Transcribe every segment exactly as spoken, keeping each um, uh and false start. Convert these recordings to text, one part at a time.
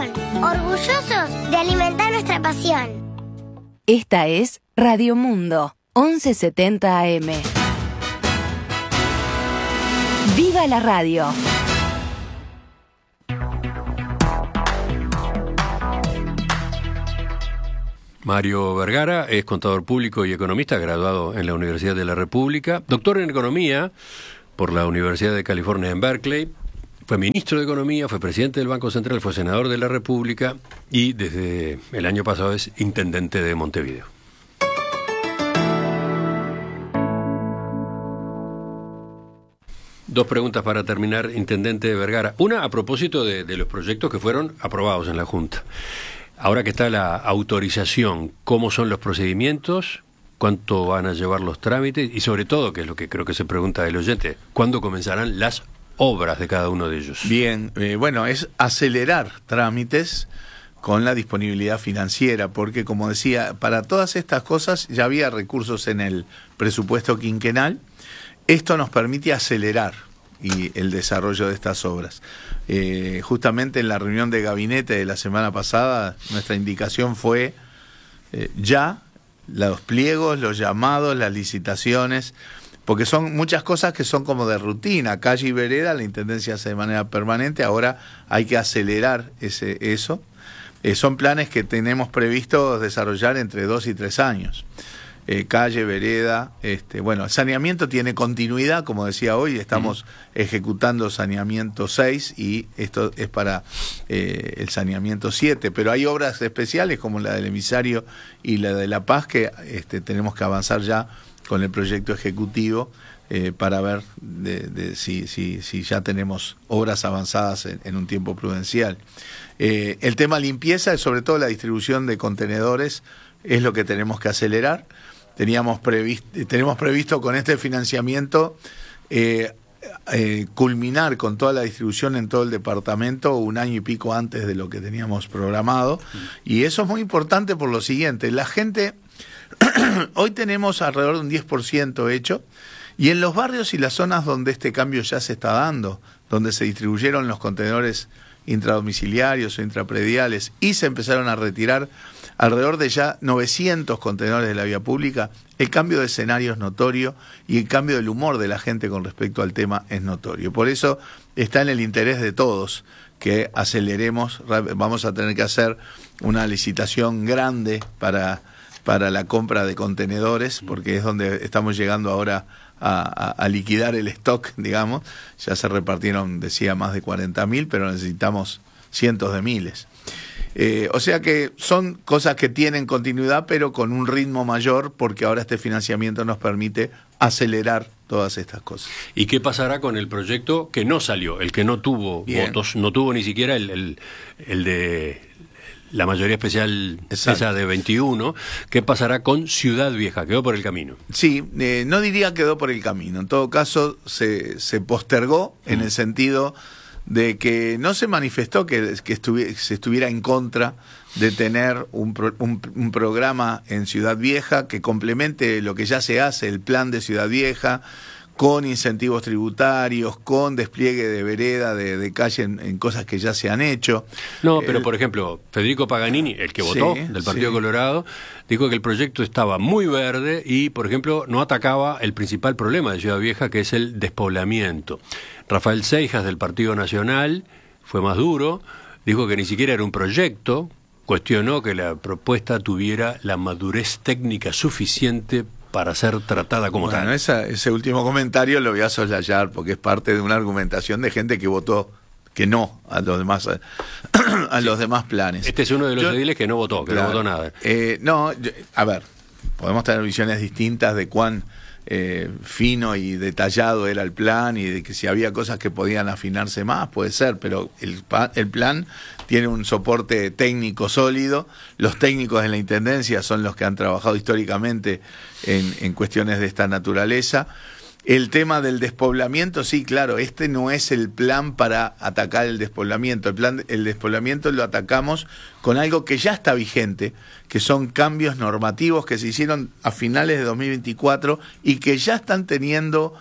corazón, orgullosos de alimentar nuestra pasión. Esta es Radio Mundo, once setenta A M. ¡Viva la radio! Mario Vergara es contador público y economista, graduado en la Universidad de la República, doctor en economía por la Universidad de California en Berkeley, fue ministro de Economía, fue presidente del Banco Central, fue senador de la República y desde el año pasado es intendente de Montevideo. Dos preguntas para terminar, intendente Vergara. Una a propósito de, de los proyectos que fueron aprobados en la Junta. Ahora que está la autorización, ¿cómo son los procedimientos? ¿Cuánto van a llevar los trámites? Y sobre todo, que es lo que creo que se pregunta el oyente, ¿cuándo comenzarán las obras de cada uno de ellos? Bien, eh, bueno, es acelerar trámites con la disponibilidad financiera, porque como decía, para todas estas cosas ya había recursos en el presupuesto quinquenal. Esto nos permite acelerar y el desarrollo de estas obras. Eh, justamente en la reunión de gabinete de la semana pasada, nuestra indicación fue eh, ya los pliegos, los llamados, las licitaciones, porque son muchas cosas que son como de rutina. Calle y vereda, la Intendencia hace de manera permanente, ahora hay que acelerar ese eso. Eh, son planes que tenemos previsto desarrollar entre dos y tres años. Eh, calle, vereda, este, bueno, el saneamiento tiene continuidad, como decía hoy, estamos uh-huh. ejecutando saneamiento seis y esto es para eh, el saneamiento siete, pero hay obras especiales como la del emisario y la de La Paz que este, tenemos que avanzar ya con el proyecto ejecutivo eh, para ver de, de, si, si, si ya tenemos obras avanzadas en, en un tiempo prudencial. Eh, el tema limpieza, sobre todo la distribución de contenedores, es lo que tenemos que acelerar. Teníamos previsto, tenemos previsto con este financiamiento eh, eh, culminar con toda la distribución en todo el departamento un año y pico antes de lo que teníamos programado. Y eso es muy importante por lo siguiente, la gente, hoy tenemos alrededor de un diez por ciento hecho, y en los barrios y las zonas donde este cambio ya se está dando, donde se distribuyeron los contenedores intradomiciliarios o intraprediales y se empezaron a retirar alrededor de ya novecientos contenedores de la vía pública, el cambio de escenario es notorio y el cambio del humor de la gente con respecto al tema es notorio. Por eso está en el interés de todos que aceleremos. Vamos a tener que hacer una licitación grande para, para la compra de contenedores, porque es donde estamos llegando ahora a, a, a liquidar el stock, digamos. Ya se repartieron, decía, más de cuarenta mil, pero necesitamos cientos de miles. Eh, o sea que son cosas que tienen continuidad, pero con un ritmo mayor, porque ahora este financiamiento nos permite acelerar todas estas cosas. ¿Y qué pasará con el proyecto que no salió, el que no tuvo Bien. votos, no tuvo ni siquiera el, el, el de la mayoría especial, esa de veintiuno? ¿Qué pasará con Ciudad Vieja? ¿Quedó por el camino? Sí, eh, no diría quedó por el camino. En todo caso, se, se postergó mm. en el sentido de que no se manifestó que, que estuvi- se estuviera en contra de tener un, pro- un, un programa en Ciudad Vieja que complemente lo que ya se hace, el plan de Ciudad Vieja, con incentivos tributarios, con despliegue de vereda, de, de calle en, en cosas que ya se han hecho. No, pero el, por ejemplo, Federico Paganini, el que votó, sí, del Partido sí. Colorado, dijo que el proyecto estaba muy verde y, por ejemplo, no atacaba el principal problema de Ciudad Vieja, que es el despoblamiento. Rafael Seijas, del Partido Nacional, fue más duro, dijo que ni siquiera era un proyecto, cuestionó que la propuesta tuviera la madurez técnica suficiente para ser tratada como bueno, tal. Esa, ese último comentario lo voy a soslayar porque es parte de una argumentación de gente que votó que no a los demás a, a sí. los demás planes. Este es uno de los Yo, ediles que no votó, que claro, no votó nada. Eh, no, yo, a ver, podemos tener visiones distintas de cuán eh, fino y detallado era el plan y de que si había cosas que podían afinarse más, puede ser, pero el, el plan tiene un soporte técnico sólido. Los técnicos de la Intendencia son los que han trabajado históricamente en, en cuestiones de esta naturaleza. El tema del despoblamiento, sí, claro, este no es el plan para atacar el despoblamiento. El plan, el despoblamiento lo atacamos con algo que ya está vigente, que son cambios normativos que se hicieron a finales de dos mil veinticuatro y que ya están teniendo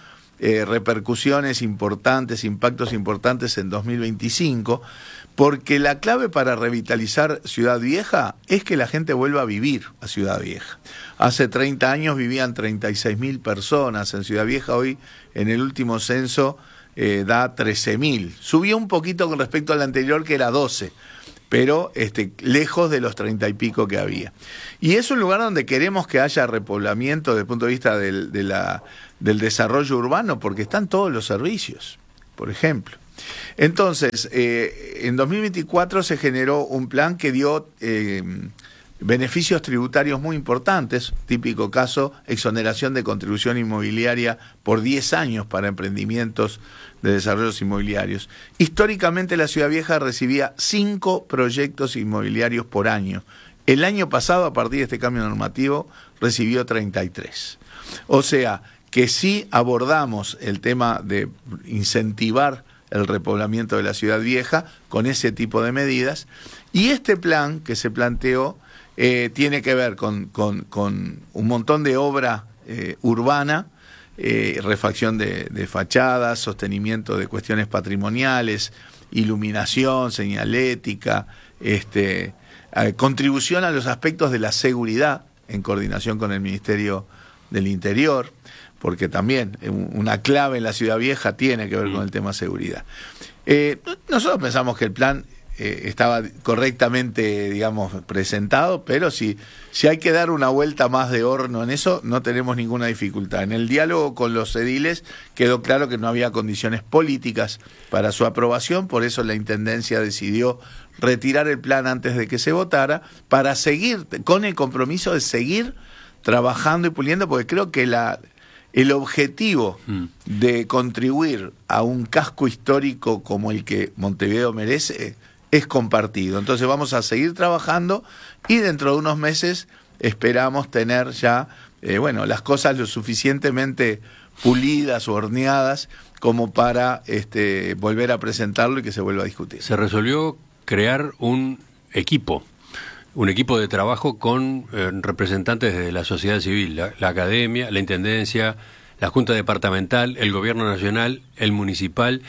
eh, repercusiones importantes, impactos importantes en dos mil veinticinco, porque la clave para revitalizar Ciudad Vieja es que la gente vuelva a vivir a Ciudad Vieja. Hace treinta años vivían treinta y seis mil personas en Ciudad Vieja, hoy en el último censo eh, da trece mil. Subió un poquito con respecto al anterior, que era doce, pero este, lejos de los treinta y pico que había. Y es un lugar donde queremos que haya repoblamiento desde el punto de vista del, de la, del desarrollo urbano, porque están todos los servicios, por ejemplo. Entonces, eh, en dos mil veinticuatro se generó un plan que dio eh, beneficios tributarios muy importantes, típico caso, exoneración de contribución inmobiliaria por diez años para emprendimientos de desarrollos inmobiliarios. Históricamente la Ciudad Vieja recibía cinco proyectos inmobiliarios por año. El año pasado, a partir de este cambio normativo, recibió treinta y tres. O sea, que sí abordamos el tema de incentivar el repoblamiento de la Ciudad Vieja con ese tipo de medidas. Y este plan que se planteó eh, tiene que ver con, con, con un montón de obra eh, urbana, eh, refacción de, de fachadas, sostenimiento de cuestiones patrimoniales, iluminación, señalética, este, eh, contribución a los aspectos de la seguridad en coordinación con el Ministerio del Interior, porque también una clave en la Ciudad Vieja tiene que ver con el tema seguridad. Eh, nosotros pensamos que el plan eh, estaba correctamente, digamos, presentado, pero si, si hay que dar una vuelta más de horno en eso, no tenemos ninguna dificultad. En el diálogo con los ediles quedó claro que no había condiciones políticas para su aprobación, por eso la Intendencia decidió retirar el plan antes de que se votara, para seguir, con el compromiso de seguir trabajando y puliendo, porque creo que la... el objetivo de contribuir a un casco histórico como el que Montevideo merece es compartido. Entonces vamos a seguir trabajando y dentro de unos meses esperamos tener ya, eh, bueno, las cosas lo suficientemente pulidas o horneadas como para este, volver a presentarlo y que se vuelva a discutir. Se resolvió crear un equipo. Un equipo de trabajo con eh, representantes de la sociedad civil, la, la academia, la intendencia, la junta departamental, el gobierno nacional, el municipal.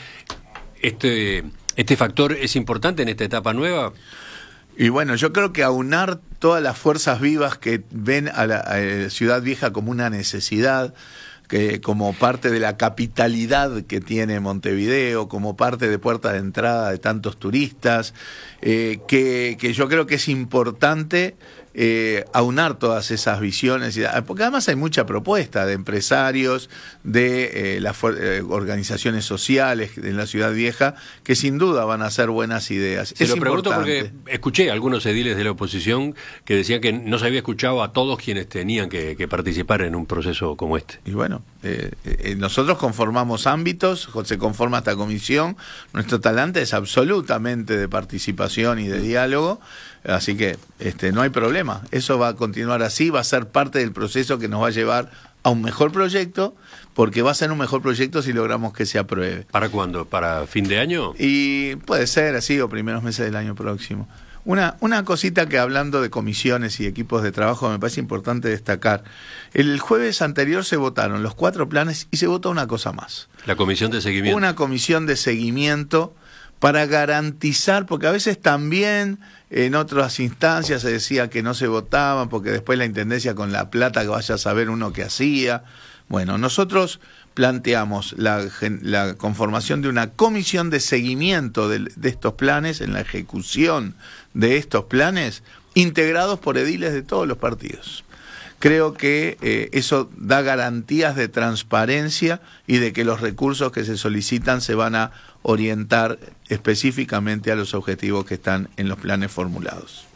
Este, este factor es importante en esta etapa nueva. Y bueno, yo creo que aunar todas las fuerzas vivas que ven a la a Ciudad Vieja como una necesidad, que como parte de la capitalidad que tiene Montevideo, como parte de puerta de entrada de tantos turistas, eh, que, que yo creo que es importante eh, aunar todas esas visiones, porque además hay mucha propuesta de empresarios, de eh, las eh, organizaciones sociales en la Ciudad Vieja, que sin duda van a ser buenas ideas. Se es lo pregunto importante. Porque escuché a algunos ediles de la oposición que decían que no se había escuchado a todos quienes tenían que, que participar en un proceso como este. Y bueno, eh, eh, nosotros conformamos ámbitos, se conforma esta comisión, nuestro talante es absolutamente de participación y de diálogo, así que este, no hay problema, eso va a continuar así, va a ser parte del proceso que nos va a llevar a un mejor proyecto, porque va a ser un mejor proyecto si logramos que se apruebe. ¿Para cuándo? ¿Para fin de año? Y puede ser así, o primeros meses del año próximo. Una, una cosita que, hablando de comisiones y equipos de trabajo, me parece importante destacar. El jueves anterior se votaron los cuatro planes y se votó una cosa más. La comisión de seguimiento. Una comisión de seguimiento para garantizar, porque a veces también en otras instancias se decía que no se votaban, porque después la Intendencia con la plata que vaya a saber uno qué hacía. Bueno, nosotros planteamos la, la conformación de una comisión de seguimiento de, de estos planes, en la ejecución de estos planes, integrados por ediles de todos los partidos. Creo que eh, eso da garantías de transparencia y de que los recursos que se solicitan se van a orientar específicamente a los objetivos que están en los planes formulados.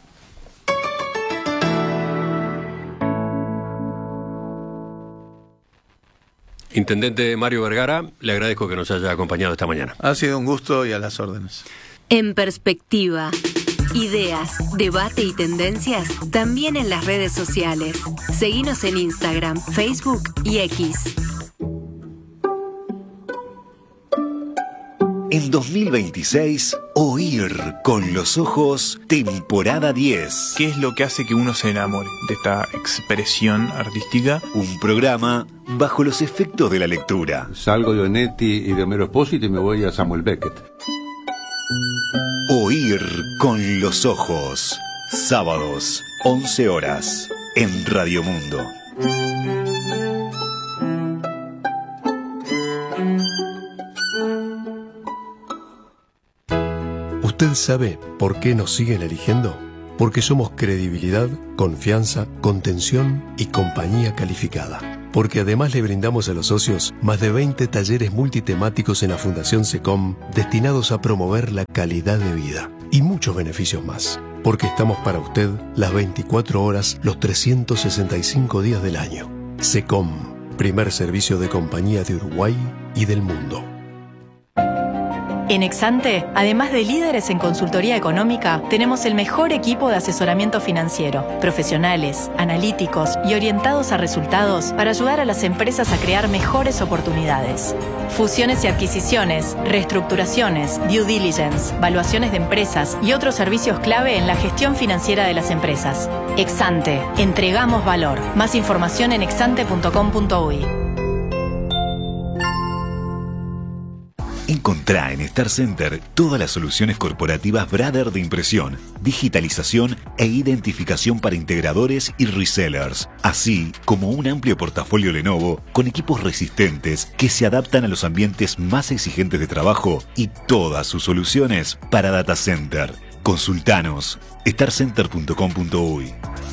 Intendente Mario Vergara, le agradezco que nos haya acompañado esta mañana. Ha sido un gusto y a las órdenes. En Perspectiva. Ideas, debate y tendencias también en las redes sociales. Seguinos en Instagram, Facebook y X. En dos mil veintiséis, Oír con los ojos, temporada diez. ¿Qué es lo que hace que uno se enamore de esta expresión artística? Un programa bajo los efectos de la lectura. Salgo de Onetti y de Homero Espósito y me voy a Samuel Beckett. Oír con los ojos. Sábados, once horas, en Radio Mundo. ¿Usted sabe por qué nos siguen eligiendo? Porque somos credibilidad, confianza, contención y compañía calificada. Porque además le brindamos a los socios más de veinte talleres multitemáticos en la Fundación SECOM destinados a promover la calidad de vida y muchos beneficios más. Porque estamos para usted las veinticuatro horas, los trescientos sesenta y cinco días del año. SECOM, primer servicio de compañía de Uruguay y del mundo. En Exante, además de líderes en consultoría económica, tenemos el mejor equipo de asesoramiento financiero, profesionales, analíticos y orientados a resultados para ayudar a las empresas a crear mejores oportunidades. Fusiones y adquisiciones, reestructuraciones, due diligence, valuaciones de empresas y otros servicios clave en la gestión financiera de las empresas. Exante, entregamos valor. Más información en exante punto com punto uy. Encontrá en Star Center todas las soluciones corporativas Brother de impresión, digitalización e identificación para integradores y resellers, así como un amplio portafolio Lenovo con equipos resistentes que se adaptan a los ambientes más exigentes de trabajo y todas sus soluciones para data center. Consultanos star center punto com punto uy.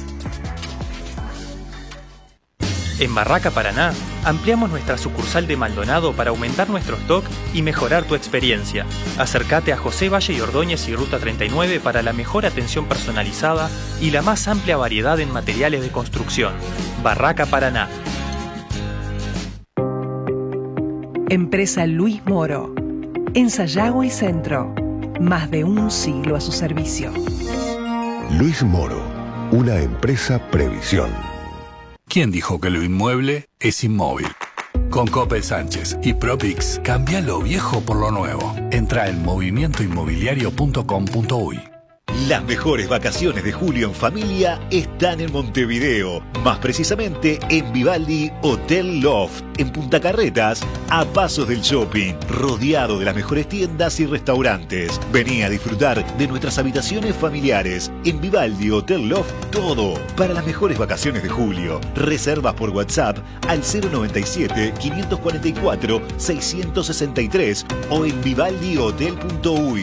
En Barraca Paraná, ampliamos nuestra sucursal de Maldonado para aumentar nuestro stock y mejorar tu experiencia. Acércate a José Valle y Ordóñez y Ruta treinta y nueve para la mejor atención personalizada y la más amplia variedad en materiales de construcción. Barraca Paraná. Empresa Luis Moro. En Sayago y Centro. Más de un siglo a su servicio. Luis Moro, una empresa Previsión. ¿Quién dijo que lo inmueble es inmóvil? Con Coppel Sánchez y Propix, cambia lo viejo por lo nuevo. Entra en movimiento inmobiliario punto com punto uy. Las mejores vacaciones de julio en familia están en Montevideo, más precisamente en Vivaldi Hotel Loft, en Punta Carretas, a pasos del shopping, rodeado de las mejores tiendas y restaurantes. Vení a disfrutar de nuestras habitaciones familiares. En Vivaldi Hotel Loft, todo para las mejores vacaciones de julio. Reservas por WhatsApp al cero noventa y siete, quinientos cuarenta y cuatro, seiscientos sesenta y tres o en vivaldi hotel punto uy.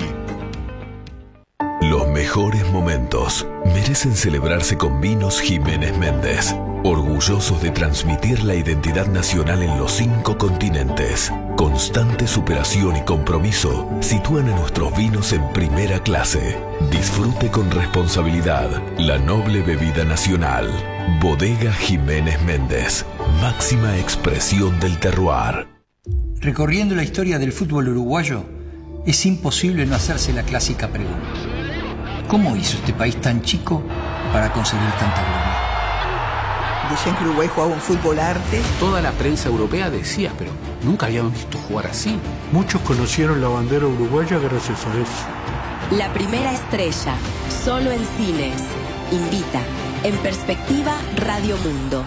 Los mejores momentos merecen celebrarse con Vinos Jiménez Méndez, orgullosos de transmitir la identidad nacional en los cinco continentes. Constante superación y compromiso sitúan a nuestros vinos en primera clase. Disfrute con responsabilidad la noble bebida nacional. Bodega Jiménez Méndez, máxima expresión del terroir. Recorriendo la historia del fútbol uruguayo, es imposible no hacerse la clásica pregunta. ¿Cómo hizo este país tan chico para conseguir tanta gloria? Decían que Uruguay jugaba un fútbol arte. Toda la prensa europea decía, pero nunca habíamos visto jugar así. Muchos conocieron la bandera uruguaya gracias a eso. La primera estrella, solo en cines. Invita, en perspectiva, Radio Mundo.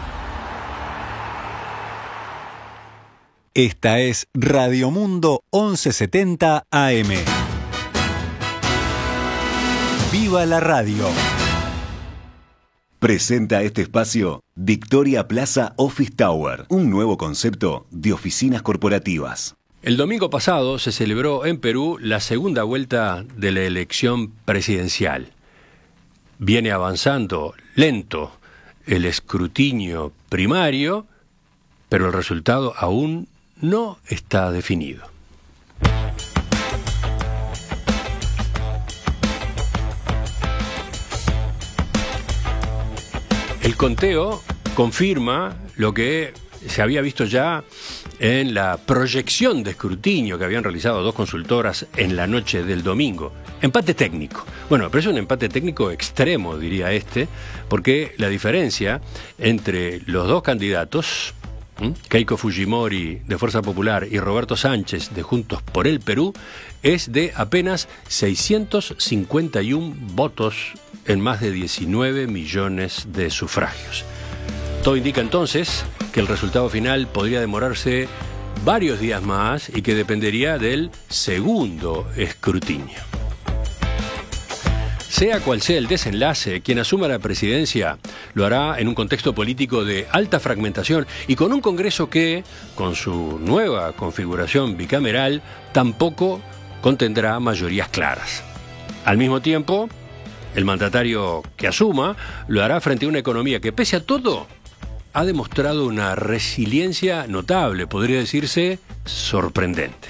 Esta es Radio Mundo once setenta A M. ¡Viva la radio! Presenta este espacio Victoria Plaza Office Tower, un nuevo concepto de oficinas corporativas. El domingo pasado se celebró en Perú la segunda vuelta de la elección presidencial. Viene avanzando lento el escrutinio primario, pero el resultado aún no está definido. El conteo confirma lo que se había visto ya en la proyección de escrutinio que habían realizado dos consultoras en la noche del domingo. Empate técnico. Bueno, pero es un empate técnico extremo, diría este, porque la diferencia entre los dos candidatos ¿Mm? Keiko Fujimori de Fuerza Popular y Roberto Sánchez de Juntos por el Perú es de apenas seiscientos cincuenta y uno votos en más de diecinueve millones de sufragios. Todo indica entonces que el resultado final podría demorarse varios días más y que dependería del segundo escrutinio. Sea cual sea el desenlace, quien asuma la presidencia lo hará en un contexto político de alta fragmentación y con un Congreso que, con su nueva configuración bicameral, tampoco contendrá mayorías claras. Al mismo tiempo, el mandatario que asuma lo hará frente a una economía que, pese a todo, ha demostrado una resiliencia notable, podría decirse sorprendente.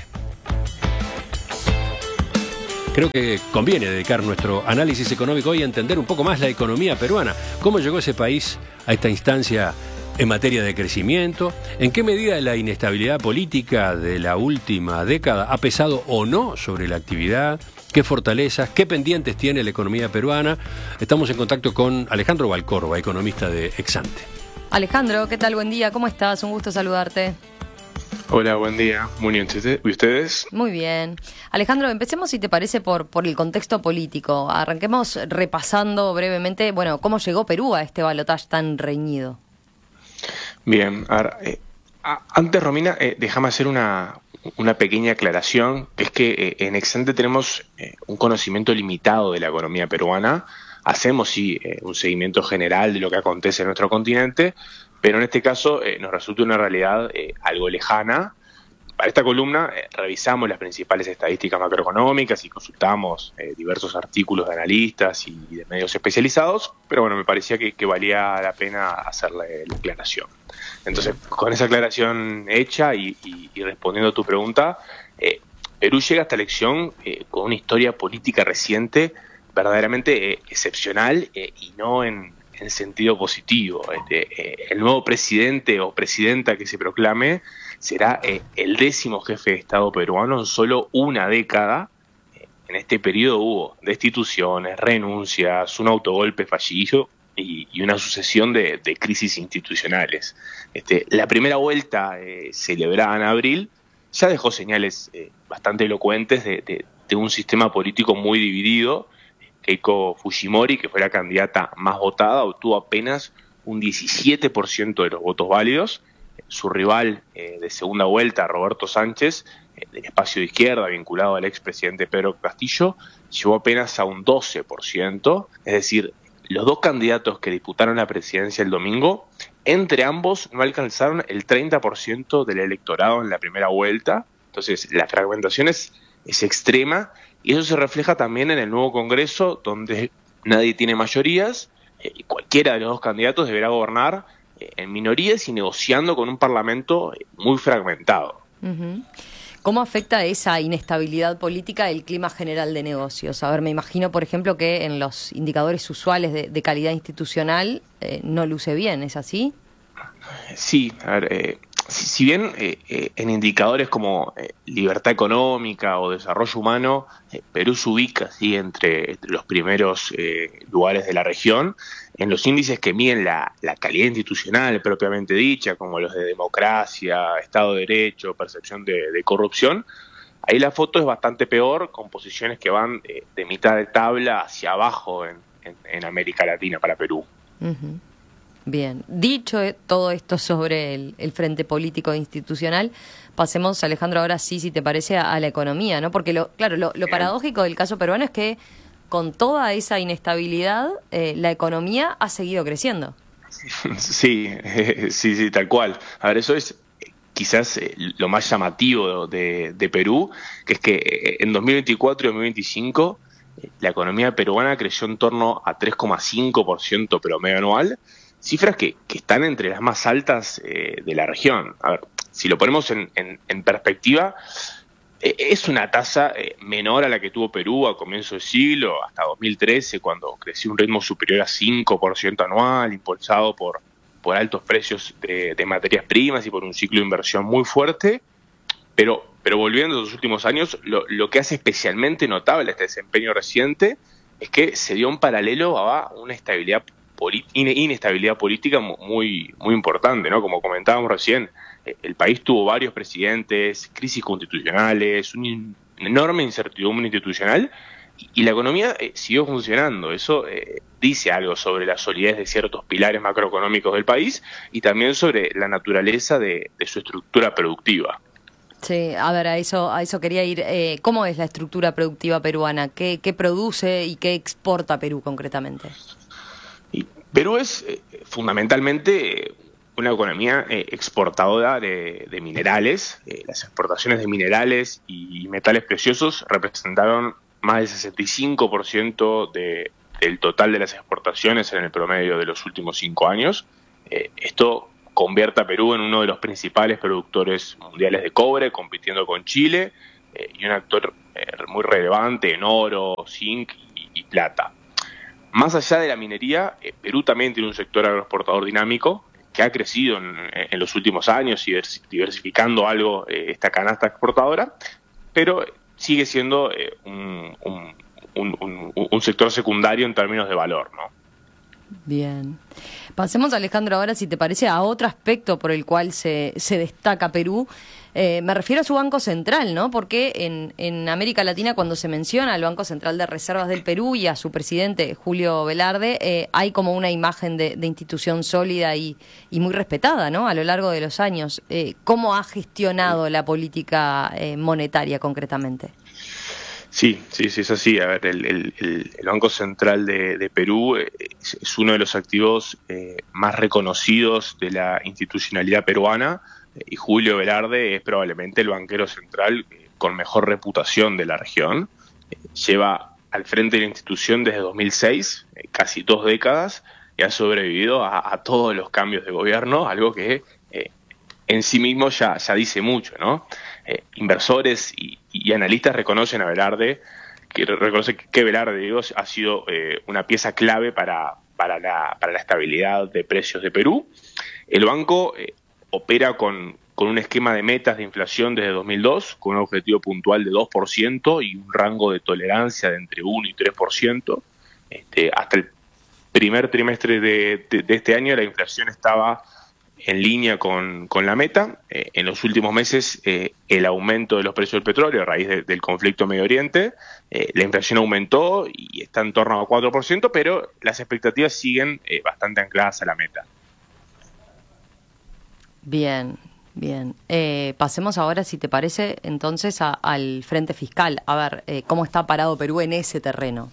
Creo que conviene dedicar nuestro análisis económico hoy a entender un poco más la economía peruana, cómo llegó ese país a esta instancia en materia de crecimiento, en qué medida la inestabilidad política de la última década ha pesado o no sobre la actividad, qué fortalezas, qué pendientes tiene la economía peruana. Estamos en contacto con Alejandro Valcorba, economista de Exante. Alejandro, ¿qué tal? Buen día, ¿cómo estás? Un gusto saludarte. Hola, buen día. Muy bien, ¿y ustedes? Muy bien. Alejandro, empecemos, si te parece, por, por el contexto político. Arranquemos repasando brevemente, bueno, cómo llegó Perú a este balotaje tan reñido. Bien, a ver, eh, a, antes, Romina, eh, déjame hacer una, una pequeña aclaración, que es que eh, en Exante tenemos eh, un conocimiento limitado de la economía peruana. Hacemos, sí, eh, un seguimiento general de lo que acontece en nuestro continente, pero en este caso eh, nos resulta una realidad eh, algo lejana. Para esta columna eh, revisamos las principales estadísticas macroeconómicas y consultamos eh, diversos artículos de analistas y de medios especializados, pero bueno, me parecía que, que valía la pena hacerle la aclaración. Entonces, con esa aclaración hecha y, y, y respondiendo a tu pregunta, eh, Perú llega a esta elección eh, con una historia política reciente verdaderamente eh, excepcional eh, y no en en sentido positivo. Este, eh, el nuevo presidente o presidenta que se proclame será eh, el décimo jefe de Estado peruano en solo una década. Eh, en este periodo hubo destituciones, renuncias, un autogolpe fallido y, y una sucesión de, de crisis institucionales. Este, la primera vuelta, eh, celebrada en abril, ya dejó señales eh, bastante elocuentes de, de, de un sistema político muy dividido. Keiko Fujimori, que fue la candidata más votada, obtuvo apenas un diecisiete por ciento de los votos válidos. Su rival eh, de segunda vuelta, Roberto Sánchez, eh, del espacio de izquierda, vinculado al expresidente Pedro Castillo, llegó apenas a un doce por ciento. Es decir, los dos candidatos que disputaron la presidencia el domingo, entre ambos no alcanzaron el treinta por ciento del electorado en la primera vuelta. Entonces, la fragmentación es, es extrema. Y eso se refleja también en el nuevo Congreso, donde nadie tiene mayorías, eh, y cualquiera de los dos candidatos deberá gobernar eh, en minorías y negociando con un Parlamento eh, muy fragmentado. Uh-huh. ¿Cómo afecta esa inestabilidad política el clima general de negocios? A ver, me imagino, por ejemplo, que en los indicadores usuales de, de calidad institucional eh, no luce bien, ¿es así? Sí, a ver... Eh, Si, si bien eh, eh, en indicadores como eh, libertad económica o desarrollo humano, eh, Perú se ubica ¿sí? entre, entre los primeros eh, lugares de la región, en los índices que miden la, la calidad institucional propiamente dicha, como los de democracia, Estado de Derecho, percepción de, de corrupción, ahí la foto es bastante peor, con posiciones que van eh, de mitad de tabla hacia abajo en, en, en América Latina para Perú. Uh-huh. Bien, dicho todo esto sobre el, el frente político e institucional, pasemos, Alejandro, ahora sí, si te parece, a, a la economía, ¿no? Porque, lo, claro, lo, lo paradójico del caso peruano es que con toda esa inestabilidad, eh, la economía ha seguido creciendo. Sí, eh, sí, sí, tal cual. A ver, eso es quizás eh, lo más llamativo de, de Perú, que es que eh, en dos mil veinticuatro y dos mil veinticinco eh, la economía peruana creció en torno a tres coma cinco por ciento promedio anual, cifras que, que están entre las más altas eh, de la región. A ver, si lo ponemos en, en, en perspectiva, eh, es una tasa eh, menor a la que tuvo Perú a comienzo de siglo, hasta dos mil trece, cuando creció un ritmo superior a cinco por ciento anual, impulsado por, por altos precios de, de materias primas y por un ciclo de inversión muy fuerte. Pero, pero volviendo a los últimos años, lo, lo que hace especialmente notable este desempeño reciente es que se dio un paralelo a una estabilidad inestabilidad política muy, muy importante, ¿no? Como comentábamos recién, el país tuvo varios presidentes, crisis constitucionales, una enorme incertidumbre institucional, y la economía eh, siguió funcionando. Eso eh, dice algo sobre la solidez de ciertos pilares macroeconómicos del país y también sobre la naturaleza de, de su estructura productiva. Sí, a ver, a eso, a eso quería ir. Eh, ¿Cómo es la estructura productiva peruana? ¿Qué, qué produce y qué exporta Perú concretamente? Y Perú es eh, fundamentalmente una economía eh, exportadora de, de minerales. Eh, las exportaciones de minerales y metales preciosos representaron más del sesenta y cinco por ciento de, del total de las exportaciones en el promedio de los últimos cinco años. Eh, esto convierte a Perú en uno de los principales productores mundiales de cobre, compitiendo con Chile, eh, y un actor eh, muy relevante en oro, zinc y, y plata. Más allá de la minería, eh, Perú también tiene un sector agroexportador dinámico que ha crecido en, en los últimos años y diversificando algo eh, esta canasta exportadora, pero sigue siendo eh, un, un, un, un, un sector secundario en términos de valor, ¿no? Bien. Pasemos, Alejandro, ahora, si te parece, a otro aspecto por el cual se, se destaca Perú. Eh, me refiero a su Banco Central, ¿no? Porque en, en América Latina, cuando se menciona al Banco Central de Reservas del Perú y a su presidente, Julio Velarde, eh, hay como una imagen de, de institución sólida y, y muy respetada, ¿no? A lo largo de los años. Eh, ¿Cómo ha gestionado la política eh, monetaria concretamente? Sí, sí, sí, es así. A ver, el, el, el Banco Central de, de Perú es, es uno de los activos eh, más reconocidos de la institucionalidad peruana, eh, y Julio Velarde es probablemente el banquero central eh, con mejor reputación de la región. Eh, lleva al frente de la institución desde dos mil seis, eh, casi dos décadas, y ha sobrevivido a, a todos los cambios de gobierno, algo que eh, en sí mismo ya, ya dice mucho, ¿no? Eh, inversores y, y analistas reconocen a Velarde, que reconoce que Velarde, digo, ha sido eh, una pieza clave para, para, la, para la estabilidad de precios de Perú. El banco eh, opera con, con un esquema de metas de inflación desde dos mil dos, con un objetivo puntual de dos por ciento y un rango de tolerancia de entre uno y tres por ciento. Este, hasta el primer trimestre de, de, de este año la inflación estaba en línea con, con la meta. Eh, en los últimos meses, eh, el aumento de los precios del petróleo a raíz de, del conflicto en Medio Oriente, eh, la inflación aumentó y está en torno a cuatro por ciento, pero las expectativas siguen eh, bastante ancladas a la meta. Bien, bien. Eh, pasemos ahora, si te parece, entonces a, al frente fiscal. A ver, eh, ¿cómo está parado Perú en ese terreno?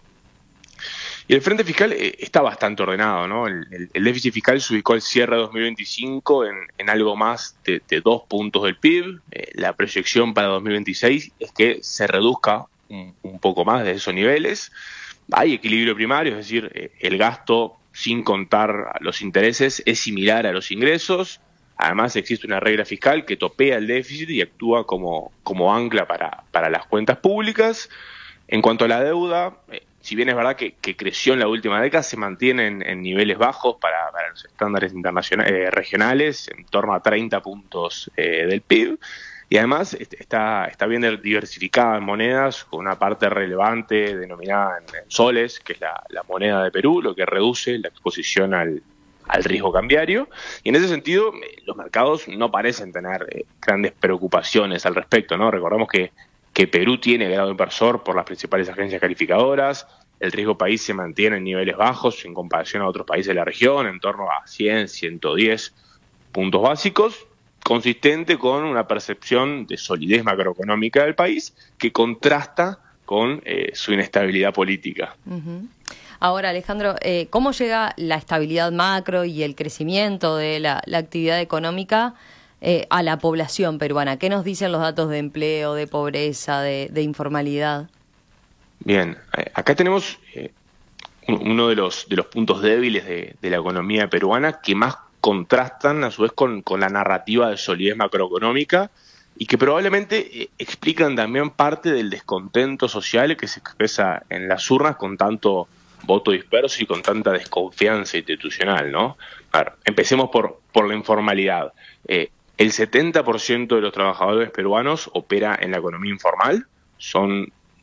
Y el frente fiscal eh, está bastante ordenado, ¿no? El, el, el déficit fiscal se ubicó al cierre de dos mil veinticinco en, en algo más de, de dos puntos del P I B. Eh, la proyección para dos mil veintiséis es que se reduzca un, un poco más de esos niveles. Hay equilibrio primario, es decir, eh, el gasto sin contar los intereses es similar a los ingresos. Además existe una regla fiscal que topea el déficit y actúa como, como ancla para, para las cuentas públicas. En cuanto a la deuda, eh, si bien es verdad que, que creció en la última década, se mantiene en, en niveles bajos para, para los estándares internacionales, eh, regionales, en torno a treinta puntos eh, del P I B. Y además está, está bien diversificada en monedas, con una parte relevante denominada en, en soles, que es la, la moneda de Perú, lo que reduce la exposición al, al riesgo cambiario. Y en ese sentido, eh, los mercados no parecen tener eh, grandes preocupaciones al respecto, ¿no? Recordemos que que Perú tiene grado inversor por las principales agencias calificadoras, el riesgo país se mantiene en niveles bajos en comparación a otros países de la región, en torno a cien, ciento diez puntos básicos, consistente con una percepción de solidez macroeconómica del país que contrasta con eh, su inestabilidad política. Uh-huh. Ahora, Alejandro, eh, ¿cómo llega la estabilidad macro y el crecimiento de la, la actividad económica Eh, a la población peruana? ¿Qué nos dicen los datos de empleo, de pobreza, de, de informalidad? Bien, eh, acá tenemos eh, uno de los, de los puntos débiles de, de la economía peruana que más contrastan a su vez con, con la narrativa de solidez macroeconómica y que probablemente eh, explican también parte del descontento social que se expresa en las urnas con tanto voto disperso y con tanta desconfianza institucional, ¿no? A ver, empecemos por, por la informalidad. Eh, El setenta por ciento de los trabajadores peruanos opera en la economía informal, son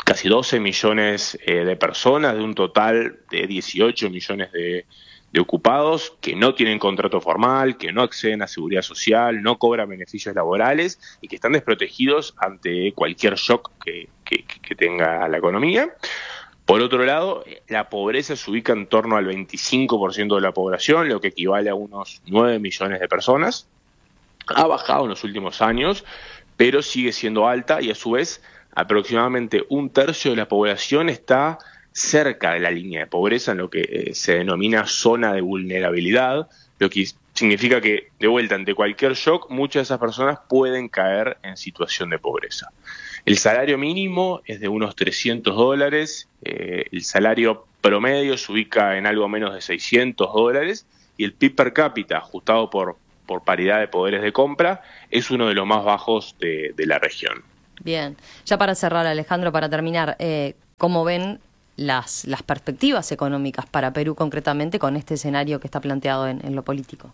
casi doce millones eh, de personas, de un total de dieciocho millones de, de ocupados que no tienen contrato formal, que no acceden a seguridad social, no cobran beneficios laborales y que están desprotegidos ante cualquier shock que, que, que tenga la economía. Por otro lado, la pobreza se ubica en torno al veinticinco por ciento de la población, lo que equivale a unos nueve millones de personas. Ha bajado en los últimos años, pero sigue siendo alta y a su vez aproximadamente un tercio de la población está cerca de la línea de pobreza, en lo que eh, se denomina zona de vulnerabilidad, lo que significa que, de vuelta, ante cualquier shock, muchas de esas personas pueden caer en situación de pobreza. El salario mínimo es de unos trescientos dólares, eh, el salario promedio se ubica en algo menos de seiscientos dólares y el P I B per cápita, ajustado por, por paridad de poderes de compra, es uno de los más bajos de, de la región. Bien, ya para cerrar, Alejandro, para terminar, eh, ¿cómo ven las, las perspectivas económicas para Perú concretamente con este escenario que está planteado en, en lo político?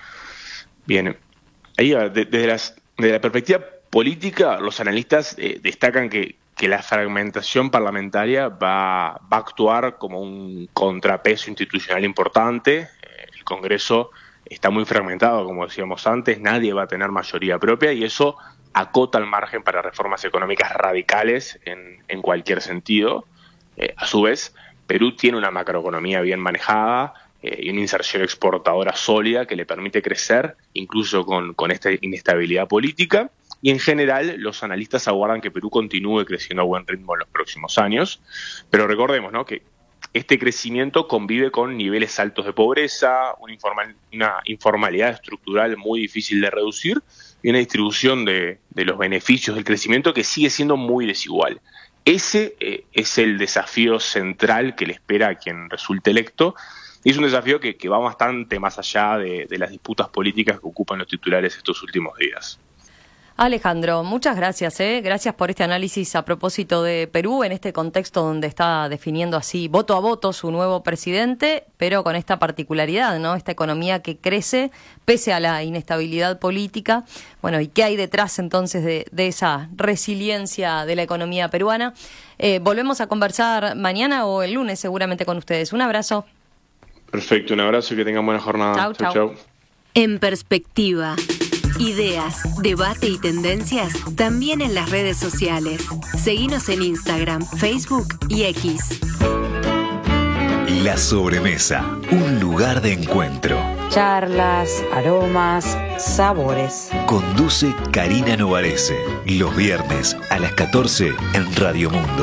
Bien, ahí va, de, desde, las, desde la perspectiva política, los analistas eh, destacan que, que la fragmentación parlamentaria va, va a actuar como un contrapeso institucional importante. Eh, el Congreso está muy fragmentado, como decíamos antes, nadie va a tener mayoría propia y eso acota el margen para reformas económicas radicales en, en cualquier sentido. Eh, a su vez, Perú tiene una macroeconomía bien manejada eh, y una inserción exportadora sólida que le permite crecer, incluso con, con esta inestabilidad política. Y en general, los analistas aguardan que Perú continúe creciendo a buen ritmo en los próximos años. Pero recordemos, ¿no?, que este crecimiento convive con niveles altos de pobreza, una, informal, una informalidad estructural muy difícil de reducir y una distribución de, de los beneficios del crecimiento que sigue siendo muy desigual. Ese eh, es el desafío central que le espera a quien resulte electo y es un desafío que, que va bastante más allá de, de las disputas políticas que ocupan los titulares estos últimos días. Alejandro, muchas gracias, ¿eh? Gracias por este análisis a propósito de Perú en este contexto donde está definiendo así voto a voto su nuevo presidente, pero con esta particularidad, ¿no? Esta economía que crece pese a la inestabilidad política. Bueno, ¿y qué hay detrás entonces de, de esa resiliencia de la economía peruana? Eh, volvemos a conversar mañana o el lunes seguramente con ustedes. Un abrazo. Perfecto, un abrazo y que tengan buena jornada. Chau, chau. chau. En perspectiva. Ideas, debate y tendencias también en las redes sociales. Seguinos en Instagram, Facebook y X. La sobremesa, un lugar de encuentro. Charlas, aromas, sabores. Conduce Karina Novarese, los viernes a las catorce en Radio Mundo.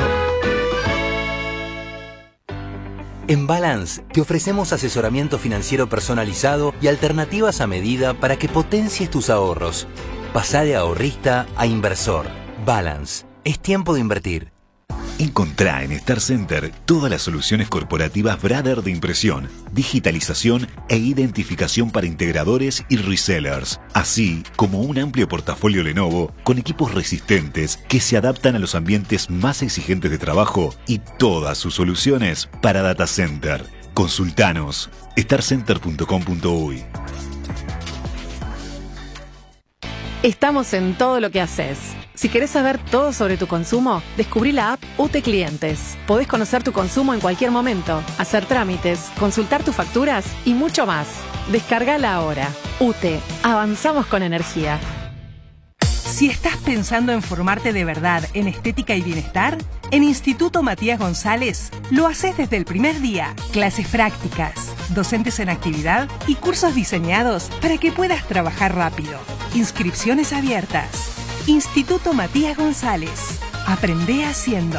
En Balance te ofrecemos asesoramiento financiero personalizado y alternativas a medida para que potencies tus ahorros. Pasá de ahorrista a inversor. Balance. Es tiempo de invertir. Encontrá en Star Center todas las soluciones corporativas Brother de impresión, digitalización e identificación para integradores y resellers, así como un amplio portafolio Lenovo con equipos resistentes que se adaptan a los ambientes más exigentes de trabajo y todas sus soluciones para data center. Consultanos star center punto com punto uy. Estamos en todo lo que haces. Si querés saber todo sobre tu consumo, descubrí la app U T E Clientes. Podés conocer tu consumo en cualquier momento, hacer trámites, consultar tus facturas y mucho más. Descargala ahora. U T E. Avanzamos con energía. Si estás pensando en formarte de verdad en estética y bienestar, en Instituto Matías González lo haces desde el primer día. Clases prácticas, docentes en actividad y cursos diseñados para que puedas trabajar rápido. Inscripciones abiertas. Instituto Matías González. Aprende haciendo.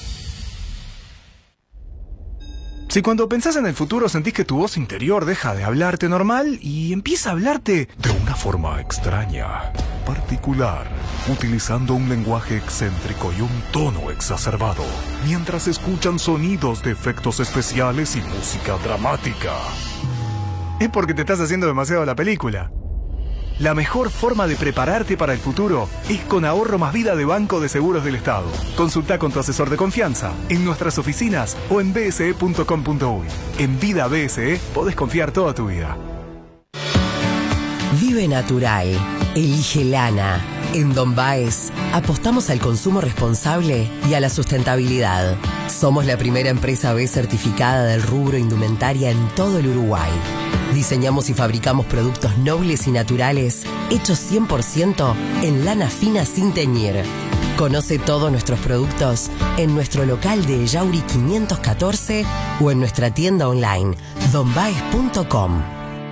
Si cuando pensás en el futuro sentís que tu voz interior deja de hablarte normal y empieza a hablarte de una forma extraña, particular, utilizando un lenguaje excéntrico y un tono exacerbado, mientras escuchan sonidos de efectos especiales y música dramática, es porque te estás haciendo demasiado la película. La mejor forma de prepararte para el futuro es con Ahorro Más Vida de Banco de Seguros del Estado. Consulta con tu asesor de confianza en nuestras oficinas o en b s e punto com punto uy. En Vida B S E podés confiar toda tu vida. Vive natural. Elige lana. En Don Baez apostamos al consumo responsable y a la sustentabilidad. Somos la primera empresa B certificada del rubro indumentaria en todo el Uruguay. Diseñamos y fabricamos productos nobles y naturales hechos cien por ciento en lana fina sin teñir. Conoce todos nuestros productos en nuestro local de Yauri quinientos catorce o en nuestra tienda online don baez punto com.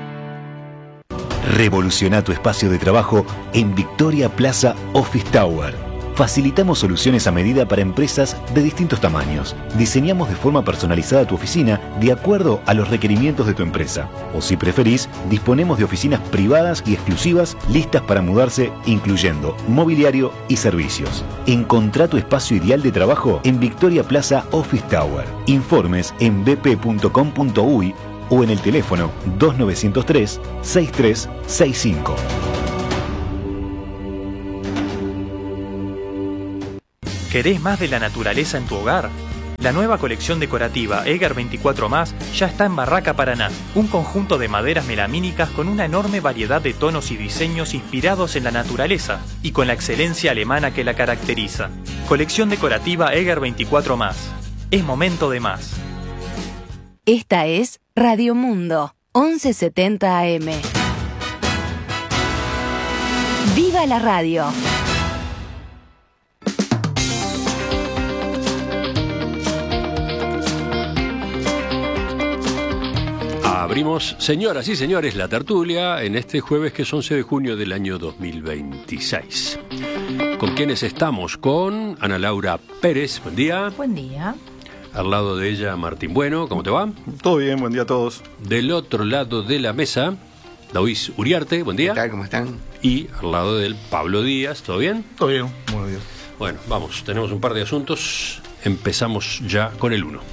Revoluciona tu espacio de trabajo en Victoria Plaza Office Tower. Facilitamos soluciones a medida para empresas de distintos tamaños. Diseñamos de forma personalizada tu oficina de acuerdo a los requerimientos de tu empresa. O si preferís, disponemos de oficinas privadas y exclusivas listas para mudarse, incluyendo mobiliario y servicios. Encontrá tu espacio ideal de trabajo en Victoria Plaza Office Tower. Informes en b p punto com punto u y o en el teléfono dos nueve cero tres, seis tres seis cinco. ¿Querés más de la naturaleza en tu hogar? La nueva colección decorativa Eger veinticuatro más ya está en Barraca Paraná, un conjunto de maderas melamínicas con una enorme variedad de tonos y diseños inspirados en la naturaleza y con la excelencia alemana que la caracteriza. Colección decorativa Eger veinticuatro más. Es momento de más. Esta es Radio Mundo, once setenta A M. ¡Viva la radio! Abrimos, señoras y señores, la tertulia en este jueves que es once de junio del año dos mil veintiséis. ¿Con quiénes estamos? Con Ana Laura Pérez, buen día. Buen día. Al lado de ella, Martín Bueno, ¿cómo te va? Todo bien, buen día a todos. Del otro lado de la mesa, Daoís Uriarte, buen día. ¿Qué tal? ¿Cómo están? Y al lado del Pablo Díaz, ¿todo bien? Todo bien, muy bien. Bueno, vamos, tenemos un par de asuntos. Empezamos ya con el uno.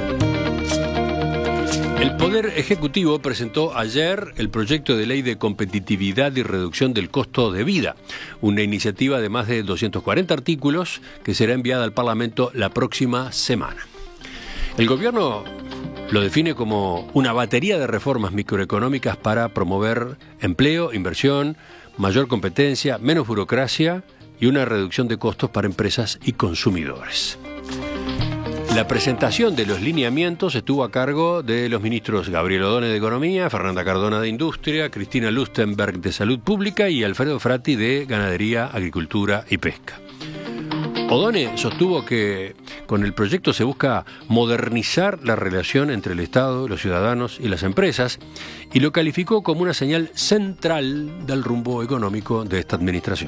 El Poder Ejecutivo presentó ayer el proyecto de ley de competitividad y reducción del costo de vida, una iniciativa de más de doscientos cuarenta artículos que será enviada al Parlamento la próxima semana. El gobierno lo define como una batería de reformas microeconómicas para promover empleo, inversión, mayor competencia, menos burocracia y una reducción de costos para empresas y consumidores. La presentación de los lineamientos estuvo a cargo de los ministros Gabriel Odone de Economía, Fernanda Cardona de Industria, Cristina Lustenberg de Salud Pública y Alfredo Fratti de Ganadería, Agricultura y Pesca. Odone sostuvo que con el proyecto se busca modernizar la relación entre el Estado, los ciudadanos y las empresas y lo calificó como una señal central del rumbo económico de esta administración.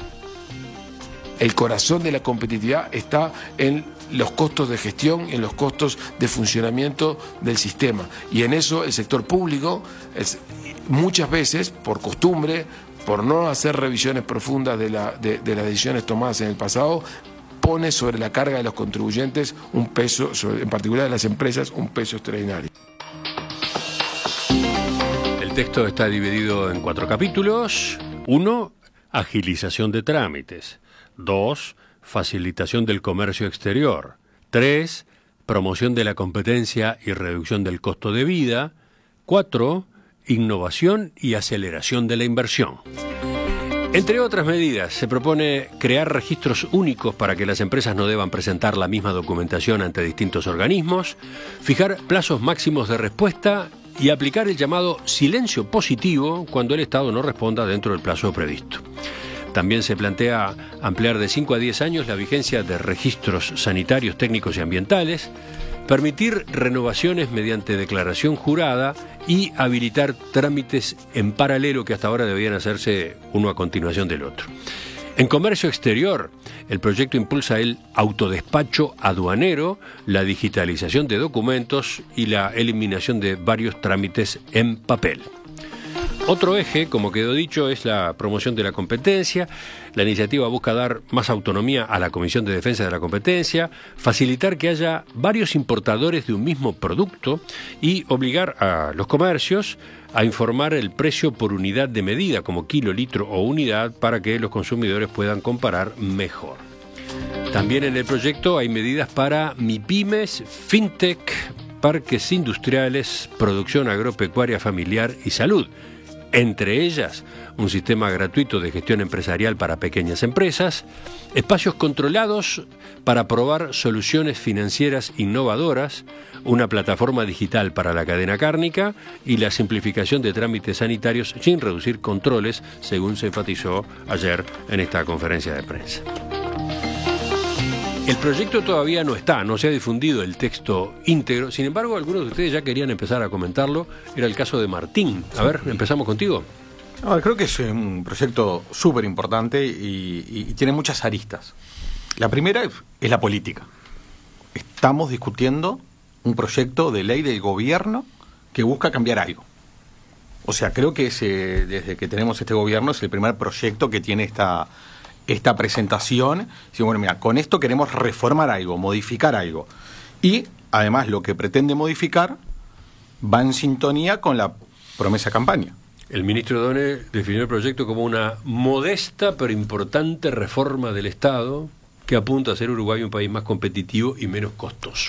El corazón de la competitividad está en los costos de gestión y en los costos de funcionamiento del sistema. Y en eso el sector público, es, muchas veces, por costumbre, por no hacer revisiones profundas de, la, de, de las decisiones tomadas en el pasado, pone sobre la carga de los contribuyentes un peso, sobre, en particular de las empresas, un peso extraordinario. El texto está dividido en cuatro capítulos. Uno, agilización de trámites. Dos, facilitación del comercio exterior. Tres, promoción de la competencia y reducción del costo de vida. Cuatro, innovación y aceleración de la inversión. Entre otras medidas, se propone crear registros únicos para que las empresas no deban presentar la misma documentación ante distintos organismos, fijar plazos máximos de respuesta y aplicar el llamado silencio positivo cuando el Estado no responda dentro del plazo previsto. También se plantea ampliar de cinco a diez años la vigencia de registros sanitarios, técnicos y ambientales, permitir renovaciones mediante declaración jurada y habilitar trámites en paralelo que hasta ahora debían hacerse uno a continuación del otro. En comercio exterior, el proyecto impulsa el autodespacho aduanero, la digitalización de documentos y la eliminación de varios trámites en papel. Otro eje, como quedó dicho, es la promoción de la competencia. La iniciativa busca dar más autonomía a la Comisión de Defensa de la Competencia, facilitar que haya varios importadores de un mismo producto y obligar a los comercios a informar el precio por unidad de medida, como kilo, litro o unidad, para que los consumidores puedan comparar mejor. También en el proyecto hay medidas para MIPYMES, FinTech, parques industriales, producción agropecuaria familiar y salud. entre ellas un sistema gratuito de gestión empresarial para pequeñas empresas, espacios controlados para probar soluciones financieras innovadoras, una plataforma digital para la cadena cárnica y la simplificación de trámites sanitarios sin reducir controles, según se enfatizó ayer en esta conferencia de prensa. El proyecto todavía no está, no se ha difundido el texto íntegro, sin embargo algunos de ustedes ya querían empezar a comentarlo, era el caso de Martín. A ver, empezamos contigo. No, creo que es un proyecto súper importante y, y, y tiene muchas aristas. La primera es, es la política. Estamos discutiendo un proyecto de ley del gobierno que busca cambiar algo. O sea, creo que ese, desde que tenemos este gobierno es el primer proyecto que tiene esta... esta presentación, y bueno, mira, con esto queremos reformar algo, modificar algo. Y, además, lo que pretende modificar va en sintonía con la promesa campaña. El ministro Done definió el proyecto como una modesta pero importante reforma del Estado que apunta a hacer Uruguay un país más competitivo y menos costoso.